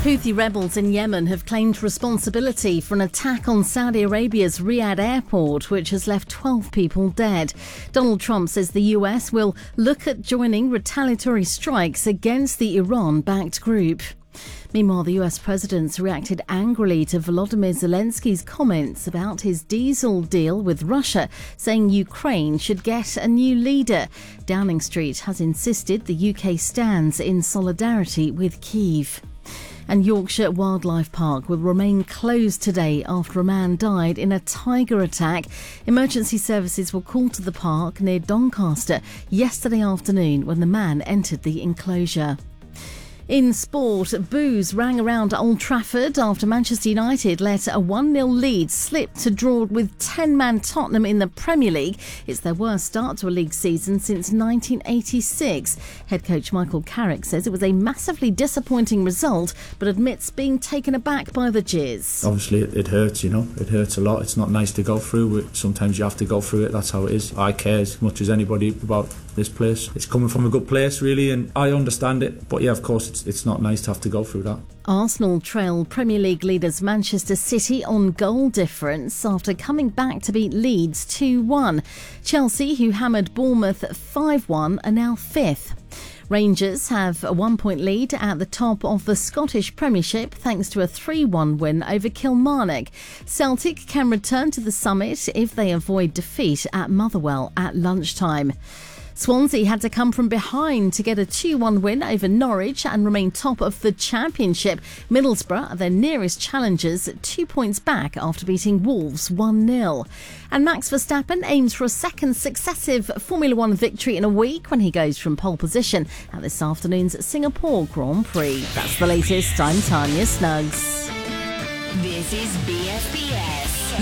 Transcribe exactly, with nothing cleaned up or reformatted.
Houthi rebels in Yemen have claimed responsibility for an attack on Saudi Arabia's Riyadh airport, which has left twelve people dead. Donald Trump says the U S will look at joining retaliatory strikes against the Iran-backed group. Meanwhile, the U S president's reacted angrily to Volodymyr Zelensky's comments about his diesel deal with Russia, saying Ukraine should get a new leader. Downing Street has insisted the U K stands in solidarity with Kyiv. And Yorkshire Wildlife Park will remain closed today after a man died in a tiger attack. Emergency services were called to the park near Doncaster yesterday afternoon when the man entered the enclosure. In sport, boos rang around Old Trafford after Manchester United let a one nil lead slip to draw with ten-man Tottenham in the Premier League. It's their worst start to a league season since nineteen eighty-six. Head coach Michael Carrick says it was a massively disappointing result, but admits being taken aback by the jeers. Obviously, it, it hurts, you know. It hurts a lot. It's not nice to go through it. Sometimes you have to go through it. That's how it is. I care as much as anybody about this place. It's coming from a good place, really, and I understand it. But yeah, of course, it's, it's not nice to have to go through that. Arsenal trail Premier League leaders Manchester City on goal difference after coming back to beat Leeds two one. Chelsea, who hammered Bournemouth five one, are now fifth. Rangers have a one-point lead at the top of the Scottish Premiership thanks to a three one win over Kilmarnock. Celtic can return to the summit if they avoid defeat at Motherwell at lunchtime. Swansea had to come from behind to get a two one win over Norwich and remain top of the Championship. Middlesbrough are their nearest challengers, two points back after beating Wolves one nil. And Max Verstappen aims for a second successive Formula One victory in a week when he goes from pole position at this afternoon's Singapore Grand Prix. That's the latest. I'm Tanya Snuggs. This is B F B S,